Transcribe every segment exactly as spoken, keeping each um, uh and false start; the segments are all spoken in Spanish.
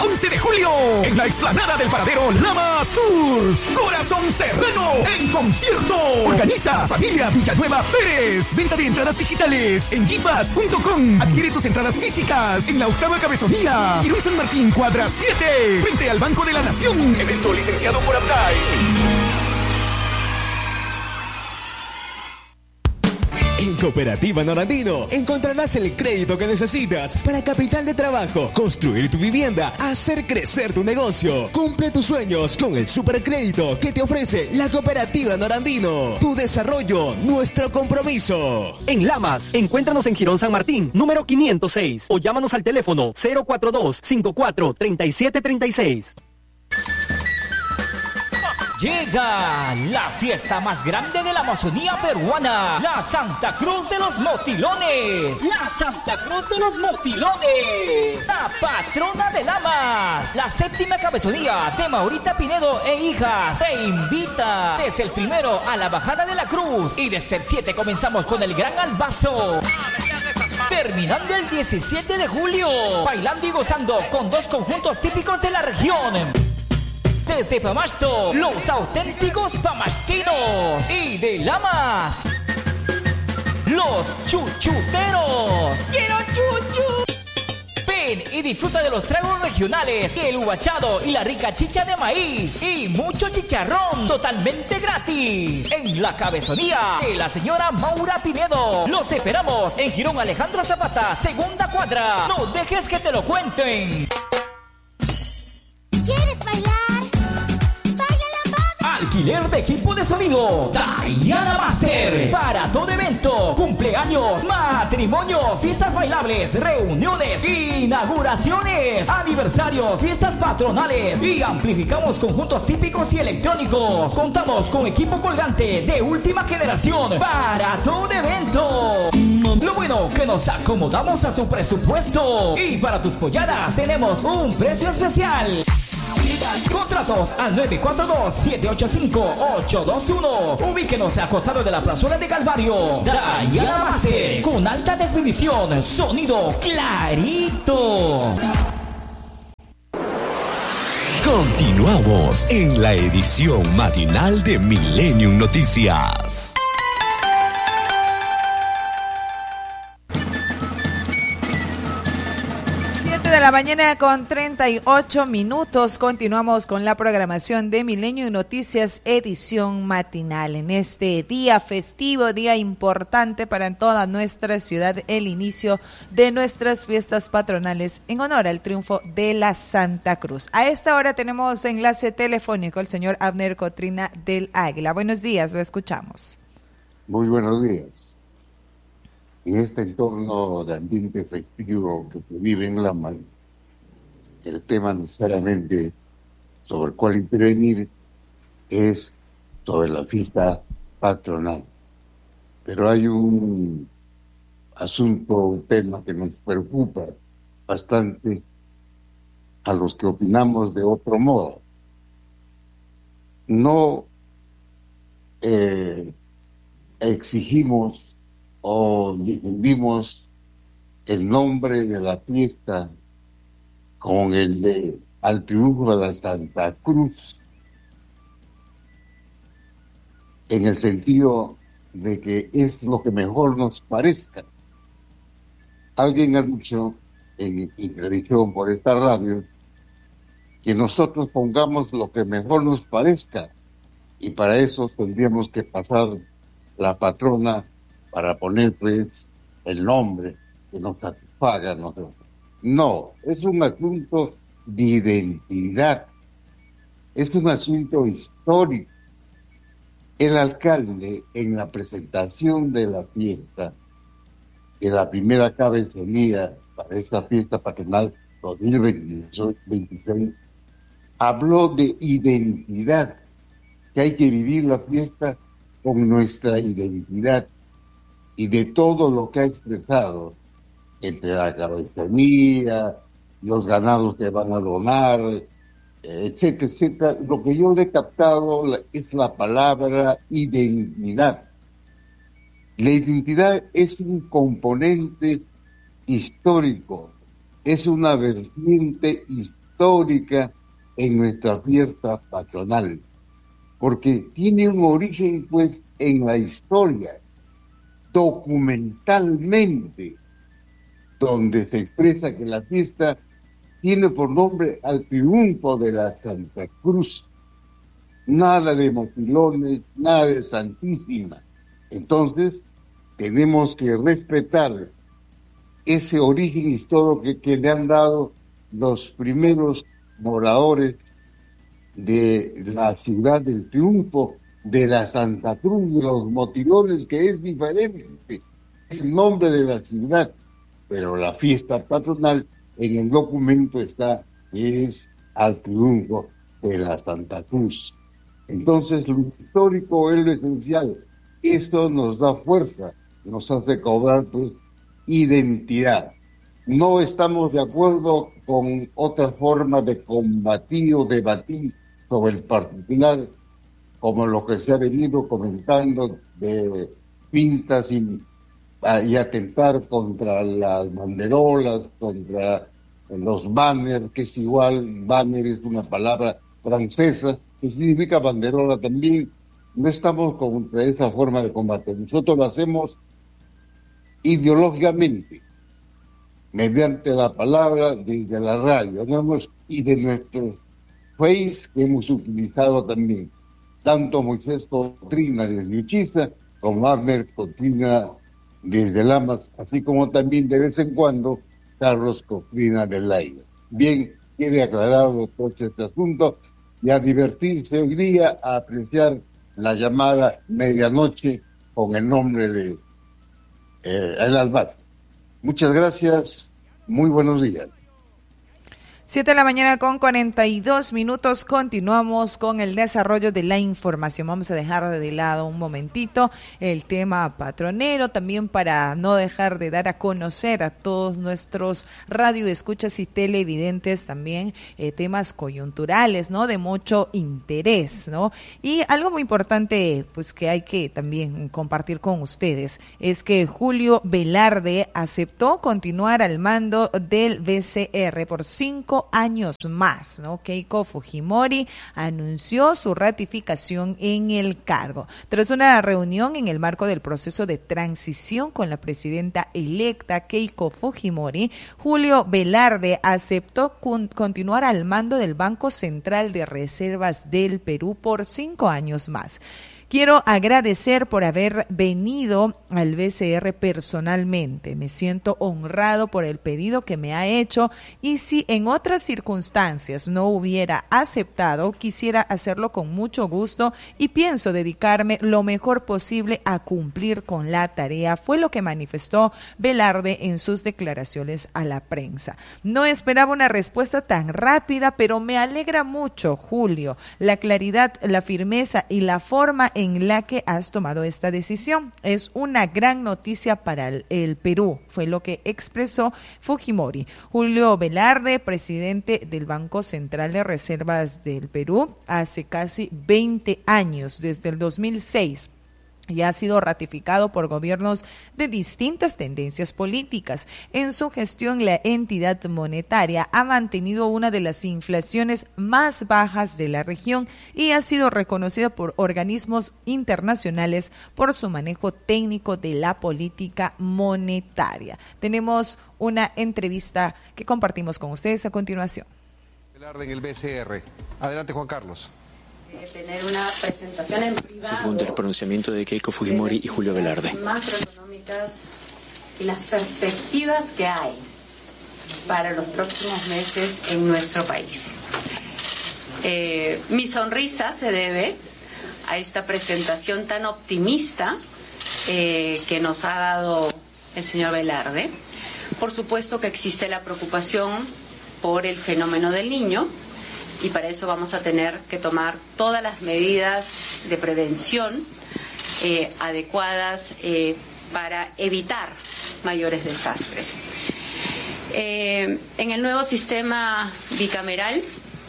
once de julio en la explanada del paradero Lamas Tours. Corazón Serrano en concierto. Organiza Familia Villanueva Pérez. Venta de entradas digitales en jipas punto com. Adquiere tus entradas físicas en la octava cabezonía. Quirón San Martín, cuadra siete, frente al Banco de la Nación. Evento licenciado por Abray. En Cooperativa Norandino encontrarás el crédito que necesitas para capital de trabajo, construir tu vivienda, hacer crecer tu negocio. Cumple tus sueños con el supercrédito que te ofrece la Cooperativa Norandino. Tu desarrollo, nuestro compromiso. En Lamas, encuéntranos en Girón San Martín, número quinientos seis, o llámanos al teléfono cero cuatro dos, cinco cuatro, tres siete tres seis. Llega la fiesta más grande de la Amazonía peruana, la Santa Cruz de los Motilones. La Santa Cruz de los Motilones, la patrona de Lamas. La séptima cabezonía de Maurita Pinedo e hijas se invita desde el primero a la bajada de la cruz y desde el siete comenzamos con el gran albazo. Terminando el diecisiete de julio, bailando y gozando con dos conjuntos típicos de la región. Desde Pamasto, los auténticos pamastinos. Y de Lamas, los chuchuteros. ¡Quiero chuchu! Ven y disfruta de los tragos regionales, el huachado y la rica chicha de maíz. Y mucho chicharrón totalmente gratis. En la cabezonía de la señora Maura Pinedo. Los esperamos en Girón Alejandro Zapata, segunda cuadra. No dejes que te lo cuenten. ¿Quieres bailar? Alquiler de equipo de sonido Diana Master. Para todo evento, cumpleaños, matrimonios, fiestas bailables, reuniones, inauguraciones, aniversarios, fiestas patronales. Y amplificamos conjuntos típicos y electrónicos. Contamos con equipo colgante de última generación para todo evento. Lo bueno que nos acomodamos a tu presupuesto. Y para tus polladas tenemos un precio especial. Contratos al nueve cuatro dos, siete ocho cinco, ocho dos uno. Ubíquenos a costado de la plazuela de Calvario. Diana Master, con alta definición, sonido clarito. Continuamos en la edición matinal de Millennium Noticias. De la mañana con treinta y ocho minutos. Continuamos con la programación de Milenio y Noticias, edición matinal. En este día festivo, día importante para toda nuestra ciudad, el inicio de nuestras fiestas patronales en honor al triunfo de la Santa Cruz. A esta hora tenemos enlace telefónico el señor Abner Cotrina del Águila. Buenos días, lo escuchamos. Muy buenos días. En este entorno de ambiente festivo que se vive en Lamas, el tema necesariamente sobre el cual intervenir es sobre la fiesta patronal. Pero hay un asunto, un tema que nos preocupa bastante a los que opinamos de otro modo. No eh, exigimos o difundimos el nombre de la fiesta con el de al triunfo de la Santa Cruz, en el sentido de que es lo que mejor nos parezca. Alguien ha dicho en, en televisión por esta radio que nosotros pongamos lo que mejor nos parezca, y para eso tendríamos que pasar la patrona para poner pues el nombre que nos satisfaga a nosotros. No, es un asunto de identidad, es un asunto histórico. El alcalde, en la presentación de la fiesta, de la primera cabezonía para esta fiesta patronal dos mil veintiséis, habló de identidad, que hay que vivir la fiesta con nuestra identidad, y de todo lo que ha expresado entre la cabezonía, los ganados que van a donar, etcétera, etcétera. Lo que yo le he captado es la palabra identidad. La identidad es un componente histórico, es una vertiente histórica histórica en nuestra fiesta patronal, porque tiene un origen pues en la historia, documentalmente, donde se expresa que la fiesta tiene por nombre al triunfo de la Santa Cruz. Nada de motilones, nada de Santísima. Entonces, tenemos que respetar ese origen histórico que, que le han dado los primeros moradores de la ciudad del triunfo, de la Santa Cruz, de los motilones, que es diferente. Es el nombre de la ciudad, pero la fiesta patronal en el documento está, es al triunfo de la Santa Cruz. Entonces, lo histórico es lo esencial. Esto nos da fuerza, nos hace cobrar pues, identidad. No estamos de acuerdo con otra forma de combatir o debatir sobre el particular, como lo que se ha venido comentando de pintas y, y atentar contra las banderolas, contra los banners, que es igual, banner es una palabra francesa, que significa banderola también. No estamos contra esa forma de combate. Nosotros lo hacemos ideológicamente, mediante la palabra, desde la radio, ¿no? Y de nuestros face que hemos utilizado también. Tanto Moisés Cotrina desde Uchiza, como Abner Cotrina desde Lamas, así como también de vez en cuando Carlos Cotrina del Laira. Bien, quede aclarado todo este asunto y a divertirse hoy día, a apreciar la llamada medianoche con el nombre de eh, El Albat. Muchas gracias, muy buenos días. Siete de la mañana con cuarenta y dos minutos, continuamos con el desarrollo de la información. Vamos a dejar de lado un momentito el tema patronero, también para no dejar de dar a conocer a todos nuestros radioescuchas y televidentes también eh, temas coyunturales, ¿no? De mucho interés, ¿no? Y algo muy importante, pues que hay que también compartir con ustedes, es que Julio Velarde aceptó continuar al mando del B C R por cinco años más, ¿no? Keiko Fujimori anunció su ratificación en el cargo. Tras una reunión en el marco del proceso de transición con la presidenta electa Keiko Fujimori, Julio Velarde aceptó con, continuar al mando del Banco Central de Reservas del Perú por cinco años más. Quiero agradecer por haber venido al B C R personalmente. Me siento honrado por el pedido que me ha hecho y si en otras circunstancias no hubiera aceptado, quisiera hacerlo con mucho gusto y pienso dedicarme lo mejor posible a cumplir con la tarea, fue lo que manifestó Velarde en sus declaraciones a la prensa. No esperaba una respuesta tan rápida, pero me alegra mucho, Julio, la claridad, la firmeza y la forma en en la que has tomado esta decisión. Es una gran noticia para el, el Perú, fue lo que expresó Fujimori. Julio Velarde, presidente del Banco Central de Reservas del Perú, hace casi veinte años, desde el dos mil seis. Y ha sido ratificado por gobiernos de distintas tendencias políticas. En su gestión, la entidad monetaria ha mantenido una de las inflaciones más bajas de la región y ha sido reconocida por organismos internacionales por su manejo técnico de la política monetaria. Tenemos una entrevista que compartimos con ustedes a continuación. En el B C R. Adelante, Juan Carlos. Tener una presentación en privado. Segundo el pronunciamiento de Keiko Fujimori y Julio Velarde. Macroeconómicas y las perspectivas que hay para los próximos meses en nuestro país. Eh, mi sonrisa se debe a esta presentación tan optimista eh, que nos ha dado el señor Velarde. Por supuesto que existe la preocupación por el fenómeno del Niño, y para eso vamos a tener que tomar todas las medidas de prevención eh, adecuadas eh, para evitar mayores desastres. Eh, en el nuevo sistema bicameral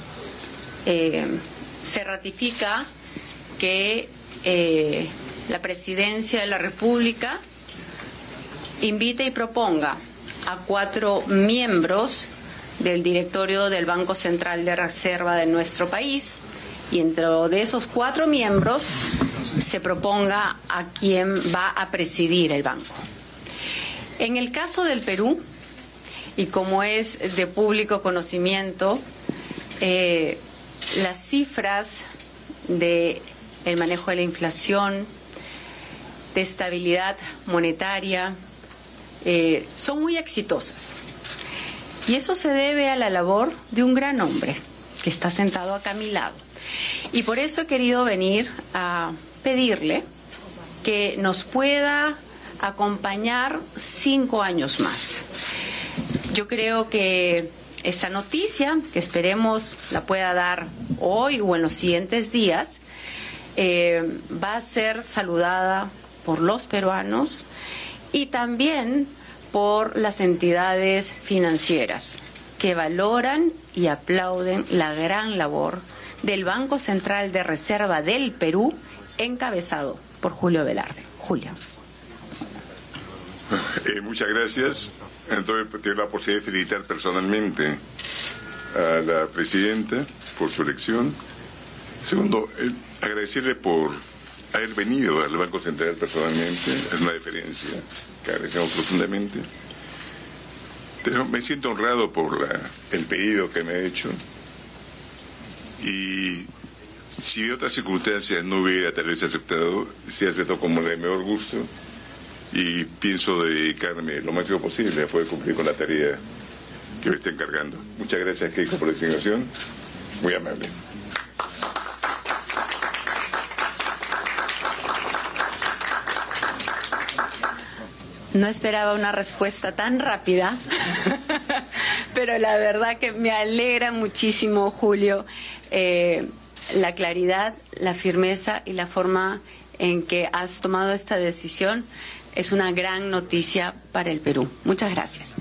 eh, se ratifica que eh, la Presidencia de la República invite y proponga a cuatro miembros del directorio del Banco Central de Reserva de nuestro país, y entre de esos cuatro miembros se proponga a quien va a presidir el banco. En el caso del Perú, y como es de público conocimiento, eh, las cifras de el manejo de la inflación, de estabilidad monetaria, eh, son muy exitosas. Y eso se debe a la labor de un gran hombre que está sentado acá a mi lado. Y por eso he querido venir a pedirle que nos pueda acompañar cinco años más. Yo creo que esa noticia, que esperemos la pueda dar hoy o en los siguientes días, eh, va a ser saludada por los peruanos y también por las entidades financieras que valoran y aplauden la gran labor del Banco Central de Reserva del Perú, encabezado por Julio Velarde. Julio. Eh, muchas gracias. Entonces, tengo la posibilidad de felicitar personalmente a la presidenta por su elección. Segundo, eh, agradecerle por haber venido al Banco Central personalmente. Es una diferencia que agradecemos profundamente. Pero me siento honrado por la, el pedido que me ha hecho. Y si de otras circunstancias no hubiera tal vez aceptado, sí aceptado como de mejor gusto. Y pienso dedicarme lo máximo posible a poder cumplir con la tarea que me está encargando. Muchas gracias, Keiko, por la designación. Muy amable. No esperaba una respuesta tan rápida, pero la verdad que me alegra muchísimo, Julio, eh, la claridad, la firmeza y la forma en que has tomado esta decisión. Es una gran noticia para el Perú. Muchas gracias.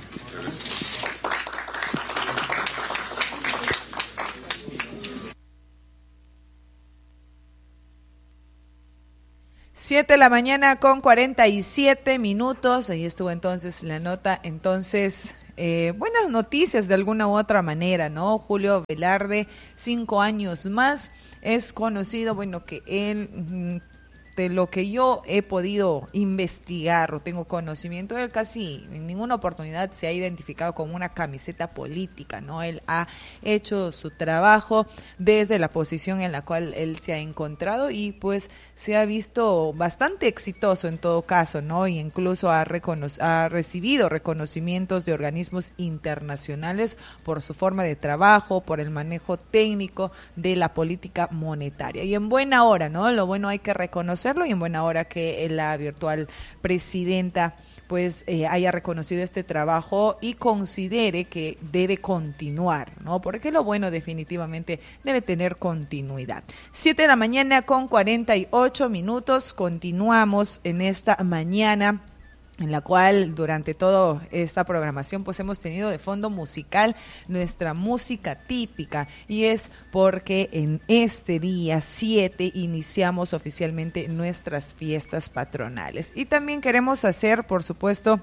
Siete de la mañana con cuarenta y siete minutos. Ahí estuvo entonces la nota. Entonces, eh, buenas noticias de alguna u otra manera, ¿no? Julio Velarde, cinco años más. Es conocido, bueno, que él... de lo que yo he podido investigar o tengo conocimiento, él casi en ninguna oportunidad se ha identificado como una camiseta política, ¿no? Él ha hecho su trabajo desde la posición en la cual él se ha encontrado y pues se ha visto bastante exitoso en todo caso, ¿no? Y incluso ha, recono- ha recibido reconocimientos de organismos internacionales por su forma de trabajo, por el manejo técnico de la política monetaria. Y en buena hora, ¿no? Lo bueno hay que reconocer y en buena hora que la virtual presidenta pues eh, haya reconocido este trabajo y considere que debe continuar, ¿no? Porque lo bueno definitivamente debe tener continuidad. Siete de la mañana con cuarenta y ocho minutos, continuamos en esta mañana en la cual durante toda esta programación pues hemos tenido de fondo musical nuestra música típica, y es porque en este día siete iniciamos oficialmente nuestras fiestas patronales. Y también queremos hacer, por supuesto,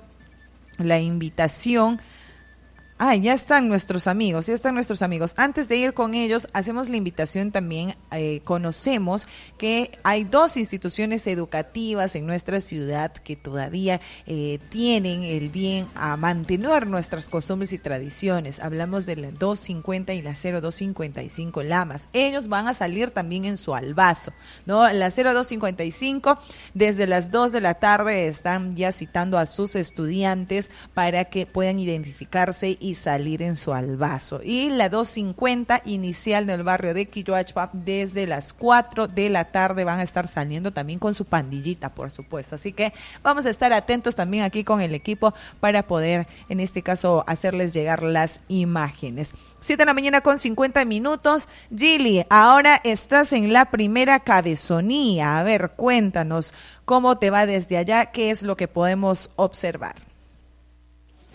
la invitación. Ah, ya están nuestros amigos, ya están nuestros amigos. Antes de ir con ellos, hacemos la invitación también, eh, conocemos que hay dos instituciones educativas en nuestra ciudad que todavía eh, tienen el bien a mantener nuestras costumbres y tradiciones. Hablamos de la doscientos cincuenta y la cero dos cincuenta y cinco Lamas. Ellos van a salir también en su albazo, ¿no? La cero dos cincuenta y cinco, desde las dos de la tarde están ya citando a sus estudiantes para que puedan identificarse y y salir en su albazo. Y la doscientos cincuenta inicial del barrio de Quilloachpa, desde las cuatro de la tarde van a estar saliendo también con su pandillita, por supuesto. Así que vamos a estar atentos también aquí con el equipo para poder, en este caso, hacerles llegar las imágenes. Siete de la mañana con cincuenta minutos. Gili, ahora estás en la primera cabezonía. A ver, cuéntanos cómo te va desde allá, qué es lo que podemos observar.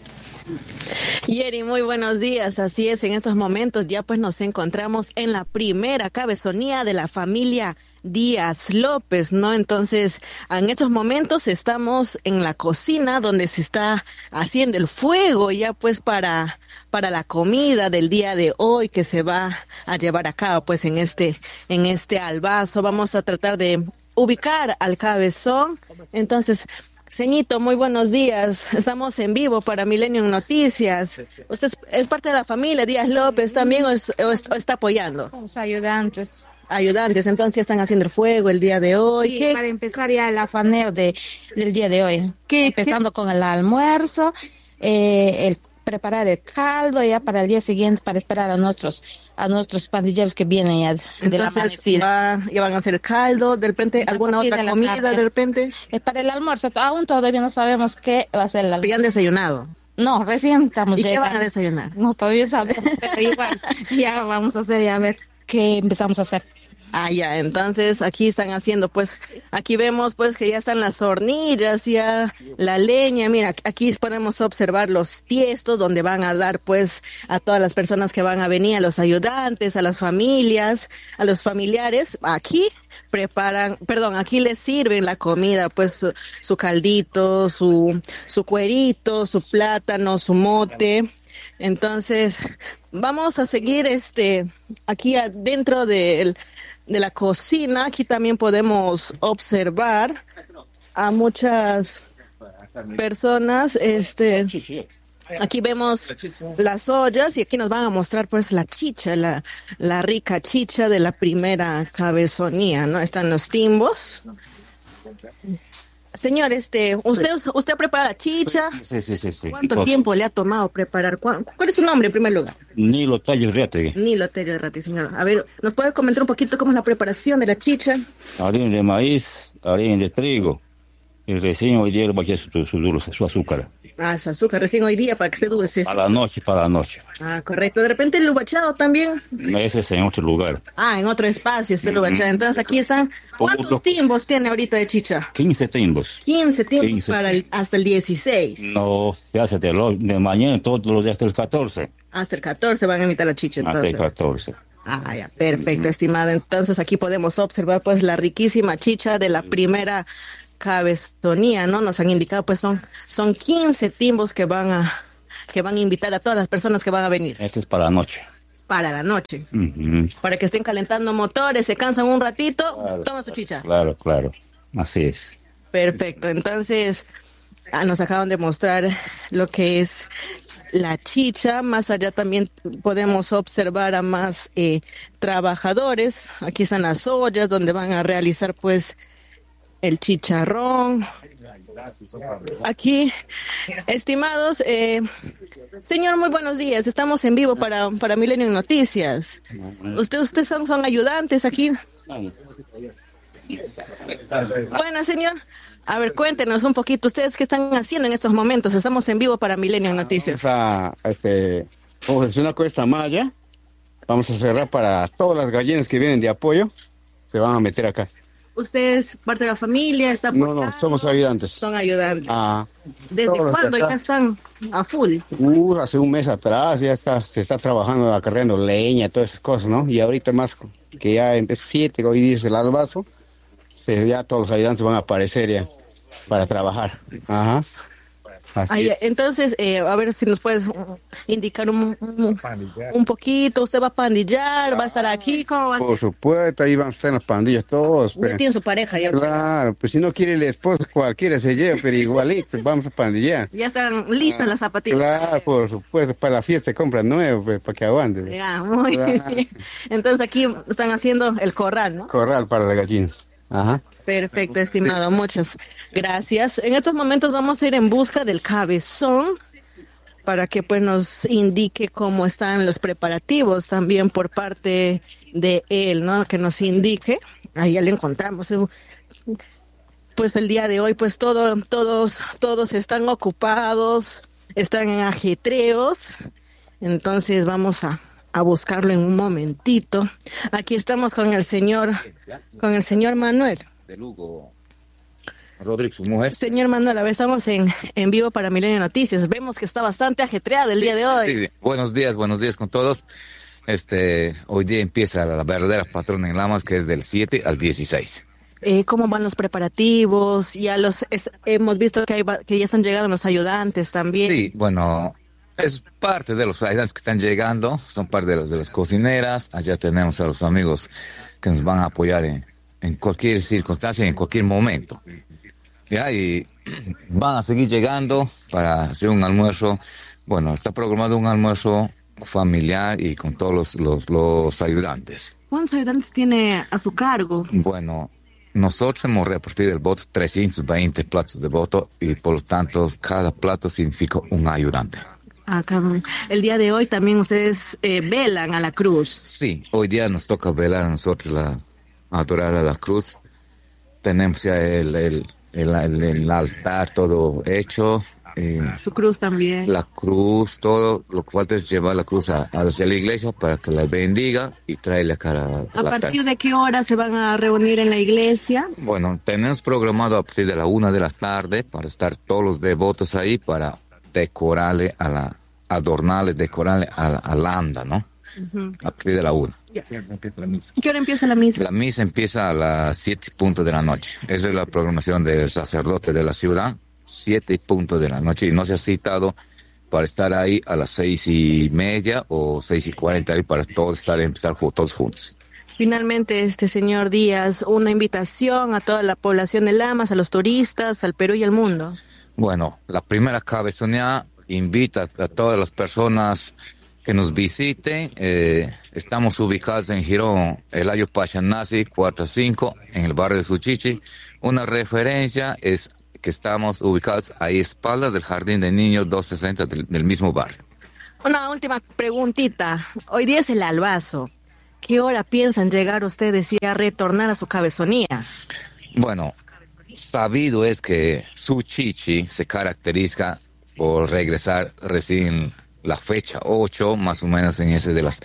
Yeri, muy buenos días. Así es, en estos momentos ya pues nos encontramos en la primera cabezonía de la familia Díaz López, ¿no? Entonces, en estos momentos estamos en la cocina donde se está haciendo el fuego ya pues para, para la comida del día de hoy que se va a llevar a cabo pues en este, en este albazo. Vamos a tratar de ubicar al cabezón. Entonces, Ceñito, muy buenos días. Estamos en vivo para Millennium Noticias. ¿Usted es, es parte de la familia Díaz López también o, es, o, es, o está apoyando? Los ayudantes. Ayudantes, entonces ya están haciendo el fuego el día de hoy. Sí, ¿Qué? Para empezar ya el afaneo de, del día de hoy. ¿Qué, Empezando qué? Con el almuerzo, eh, el preparar el caldo ya para el día siguiente para esperar a nuestros a nuestros pandilleros que vienen ya de Entonces, la va, ya van a hacer el caldo, de repente alguna otra comida, de repente. Es para el almuerzo, aún todavía no sabemos qué va a ser el almuerzo. ¿Ya han desayunado? No, recién estamos ¿Y llegando. qué van a desayunar? No, todavía sabemos, pero igual ya vamos a hacer y a ver qué empezamos a hacer. Ah, ya, entonces aquí están haciendo, pues, aquí vemos, pues, que ya están las hornillas, ya la leña, mira, aquí podemos observar los tiestos donde van a dar, pues, a todas las personas que van a venir, a los ayudantes, a las familias, a los familiares, aquí preparan, perdón, aquí les sirven la comida, pues, su, su caldito, su, su cuerito, su plátano, su mote. Entonces, vamos a seguir, este, aquí adentro del de la cocina. Aquí también podemos observar a muchas personas. Este, aquí vemos las ollas y aquí nos van a mostrar pues la chicha, la, la rica chicha de la primera cabezonía, ¿no? Están los timbos. Señor, este, usted usted prepara chicha. Sí, sí, sí, sí. ¿Cuánto Pues, tiempo le ha tomado preparar? ¿Cuál, cuál es su nombre en primer lugar? Nilo Tallo Reategui. Nilo Tello Rati, señor. A ver, ¿nos puede comentar un poquito cómo es la preparación de la chicha? Harina de maíz, harina de trigo. Y recién hoy día va a su, su dulce, su azúcar. Ah, su azúcar, recién hoy día para que esté dulce. Para la noche, para la noche. Ah, correcto. De repente el lubachado también. Ese es en otro lugar. Ah, en otro espacio este lubachado. Entonces aquí están. ¿Cuántos timbos tiene ahorita de chicha? quince timbos. quince timbos quince. para el, hasta el dieciséis. No, se hace de, lo, de mañana todos los días hasta el catorce. Hasta el catorce van a invitar la chicha. Hasta Entonces. el catorce. Ah, ya, perfecto, estimada. Entonces aquí podemos observar pues la riquísima chicha de la primera cabezonía, ¿no? Nos han indicado pues son son quince timbos que van a que van a invitar a todas las personas que van a venir Este es para la noche. para la noche, Ujú. para que estén calentando motores, se cansan un ratito, Claro. toma su chicha. Claro, claro. Así es. Perfecto, entonces ah, nos acaban de mostrar lo que es la chicha. Más allá también podemos observar a más eh, trabajadores. Aquí están las ollas donde van a realizar pues el chicharrón. Aquí, estimados, eh, señor, muy buenos días. Estamos en vivo para, para Millennium Noticias. Usted, ustedes son, son ayudantes aquí. Bueno, señor, a ver, cuéntenos un poquito. ¿Ustedes qué están haciendo en estos momentos? Estamos en vivo para Millennium Noticias. Vamos a, este, confeccionar con esta malla. Vamos a cerrar para todas las gallinas que vienen de apoyo. Se van a meter acá. ¿Usted es parte de la familia? ¿Está No, no, somos ayudantes. Son ayudantes. Ah, ¿Desde todos cuándo acá. ya están a full? Uh, hace un mes atrás ya está, se está trabajando, acarreando leña, todas esas cosas, ¿no? Y ahorita más que ya empezó siete, hoy dice el albazo, se- ya todos los ayudantes van a aparecer ya para trabajar. Ajá. Así Ahí, es. entonces, eh, a ver si nos puedes uh, indicar un, un, un poquito. ¿Usted va a pandillar? ¿Va a estar aquí? ¿Cómo va a Por supuesto, ahí van a estar las pandillas todos. Ya pero- tiene su pareja, ya, Claro, pues si no quiere el esposo, cualquiera se lleva, pero igualito, vamos a pandillar. ya están listas las zapatillas. Claro, por supuesto, para la fiesta se compra nuevo, pues, para que aguante. Ya, muy Claro. bien. Entonces aquí están haciendo el corral, ¿no? Corral para las gallinas. Ajá. Perfecto, estimado. Muchas gracias. En estos momentos vamos a ir en busca del cabezón para que pues nos indique cómo están los preparativos también por parte de él, ¿no? Que nos indique. Ahí ya lo encontramos. Pues el día de hoy, pues todo, todos, todos están ocupados, están en ajetreos. Entonces vamos a, a buscarlo en un momentito. Aquí estamos con el señor, con el señor Manuel. De Lugo. Rodríguez, su mujer. Señor Manuel, a ver, estamos en, en vivo para Milenio Noticias. Vemos que está bastante ajetreado el sí, día de hoy. Sí, sí. Buenos días, buenos días con todos. Este, hoy día empieza la verdadera patrona en Lamas, que es del siete al dieciséis. Eh, ¿Cómo van los preparativos? Ya los es, hemos visto que, hay, que ya están llegando los ayudantes también. Sí, bueno, es parte de los ayudantes que están llegando, son parte de, los, de las cocineras. Allá tenemos a los amigos que nos van a apoyar en, en cualquier circunstancia, en cualquier momento. Ya, y van a seguir llegando para hacer un almuerzo. Bueno, está programado un almuerzo familiar y con todos los, los, los ayudantes. ¿Cuántos ayudantes tiene a su cargo? Bueno, nosotros hemos repartido el voto trescientos veinte platos de voto y por lo tanto cada plato significa un ayudante. Ah, cabrón. El día de hoy también ustedes eh, velan a la cruz. Sí, hoy día nos toca velar a nosotros, la, adorar a la cruz. Tenemos ya el, el, el, el, el altar todo hecho. Eh, Su cruz también. La cruz, todo lo que falta es llevar la cruz a, hacia la iglesia para que la bendiga y traerle acá a la ¿A partir de qué hora se van a reunir en la iglesia? Bueno, tenemos programado a partir de la una de la tarde para estar todos los devotos ahí para decorarle a la, adornarle, decorarle a la, a la anda, ¿no? Uh-huh. A partir de la una. Yeah. ¿Qué hora empieza la misa? La misa empieza a las siete punto de la noche. Esa es la programación del sacerdote de la ciudad. Siete punto de la noche y no se ha citado para estar ahí a las seis y media o seis y cuarenta y para todos estar empezar todos juntos. Finalmente, este señor Díaz, una invitación a toda la población de Lamas, a los turistas, al Perú y al mundo. Bueno, la primera cabezonía invita a todas las personas que nos visiten. Eh, estamos ubicados en Girón, Elayo Pachanasi, cuatro cinco, en el barrio de Suchichi. Una referencia es que estamos ubicados a espaldas del Jardín de Niños doscientos sesenta del, del mismo barrio. Una última preguntita. Hoy día es el albazo. ¿Qué hora piensan llegar ustedes y a retornar a su cabezonía? Bueno, sabido es que Suchichi se caracteriza por regresar recién la fecha ocho, más o menos en ese de las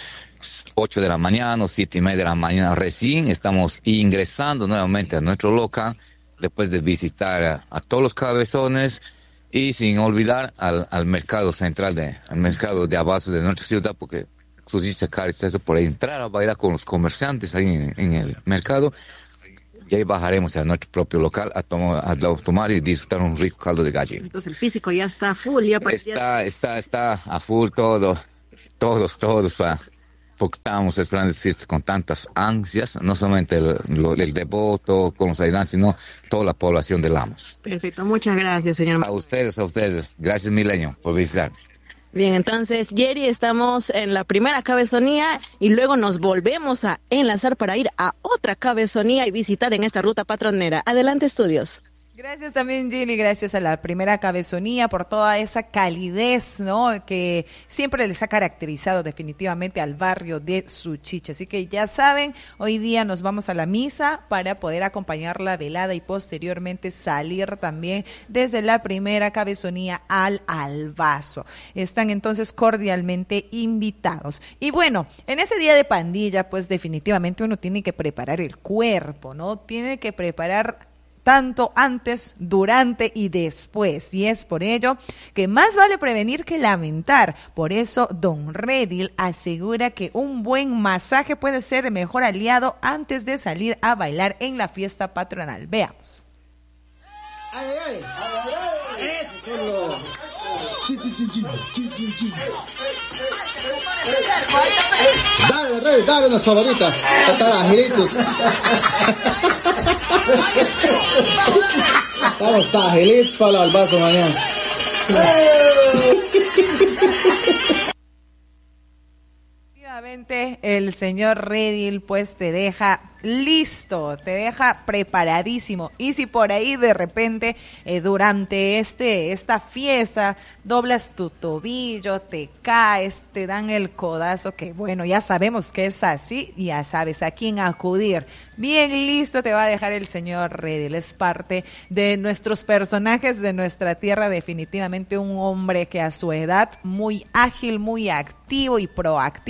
ocho de la mañana o siete y media de la mañana. Recién estamos ingresando nuevamente a nuestro local, después de visitar a, a todos los cabezones y sin olvidar al, al mercado central, de, al mercado de abasto de nuestra ciudad, porque Suchichi se caracteriza por entrar a bailar con los comerciantes ahí en, en el mercado. Y ahí bajaremos a nuestro propio local a, tom a tomar y disfrutar un rico caldo de gallina. Entonces el físico ya está full. Ya está, está, está a full todo, todos, todos, pa, porque estábamos esperando esta fiesta con tantas ansias, no solamente el, lo, el devoto con los ayudantes, sino toda la población de Lamas. Perfecto, muchas gracias, señor. A ustedes, a ustedes. Gracias, Milenio, por visitarme. Bien, entonces, Jerry, estamos en la primera cabezonía y luego nos volvemos a enlazar para ir a otra cabezonía y visitar en esta ruta patronera. Adelante, estudios. Gracias también, Gilly, gracias a la primera cabezonía por toda esa calidez, ¿no?, que siempre les ha caracterizado definitivamente al barrio de Suchichi. Así que ya saben, hoy día nos vamos a la misa para poder acompañar la velada y posteriormente salir también desde la primera cabezonía al albazo. Están entonces cordialmente invitados. Y bueno, en ese día de pandilla, pues definitivamente uno tiene que preparar el cuerpo, ¿no? Tiene que preparar tanto antes, durante y después. Y es por ello que más vale prevenir que lamentar. Por eso, Don Redil asegura que un buen masaje puede ser el mejor aliado antes de salir a bailar en la fiesta patronal. Veamos. ¡Ay, ay, ay! ¡Eso, solo! ¡Chi, chi, chi, chi, chi, chi, chi! Dale, Rey, dale una sobadita. Están angelitos. Vamos, angelitos para el albazo mañana. Efectivamente, el señor Redil pues te deja listo, te deja preparadísimo. Y si por ahí de repente eh, durante este esta fiesta doblas tu tobillo, te caes, te dan el codazo, que bueno, ya sabemos que es así, ya sabes a quién acudir. Bien listo te va a dejar el señor Redil. Es parte de nuestros personajes de nuestra tierra, definitivamente un hombre que a su edad muy ágil, muy activo y proactivo siempre.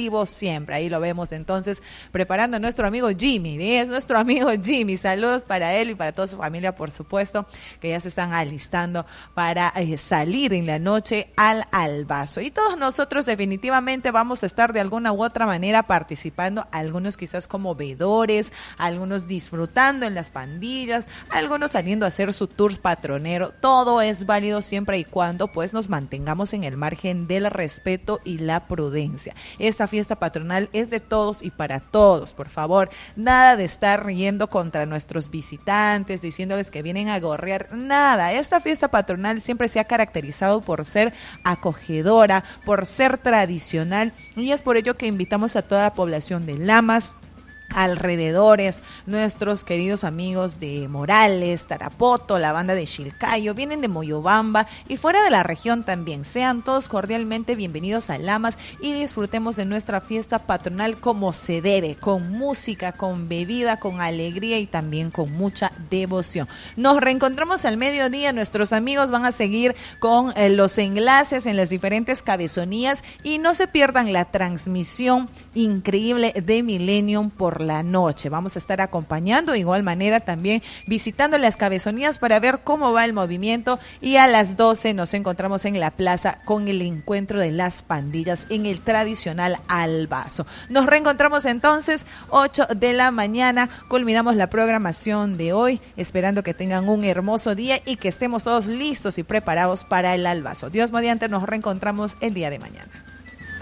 siempre. Ahí lo vemos entonces preparando a nuestro amigo Jimmy, ¿eh? Es nuestro amigo Jimmy. Saludos para él y para toda su familia, por supuesto, que ya se están alistando para eh, salir en la noche al albazo. Y todos nosotros definitivamente vamos a estar de alguna u otra manera participando, algunos quizás como veedores, algunos disfrutando en las pandillas, algunos saliendo a hacer su tours patronero. Todo es válido siempre y cuando pues nos mantengamos en el margen del respeto y la prudencia. Esta fiesta patronal es de todos y para todos, por favor. Nada de estar riendo contra nuestros visitantes, diciéndoles que vienen a gorrear, nada. Esta fiesta patronal siempre se ha caracterizado por ser acogedora, por ser tradicional, y es por ello que invitamos a toda la población de Lamas, alrededores, nuestros queridos amigos de Morales, Tarapoto, la banda de Chilcayo, vienen de Moyobamba y fuera de la región también. Sean todos cordialmente bienvenidos a Lamas y disfrutemos de nuestra fiesta patronal como se debe, con música, con bebida, con alegría y también con mucha devoción. Nos reencontramos al mediodía, nuestros amigos van a seguir con eh, los enlaces en las diferentes cabezonías y no se pierdan la transmisión increíble de Millennium por la noche. Vamos a estar acompañando, de igual manera también visitando las cabezonías para ver cómo va el movimiento, y a las doce nos encontramos en la plaza con el encuentro de las pandillas en el tradicional albazo. Nos reencontramos entonces ocho de la mañana, culminamos la programación de hoy, esperando que tengan un hermoso día y que estemos todos listos y preparados para el albazo. Dios mediante, nos reencontramos el día de mañana.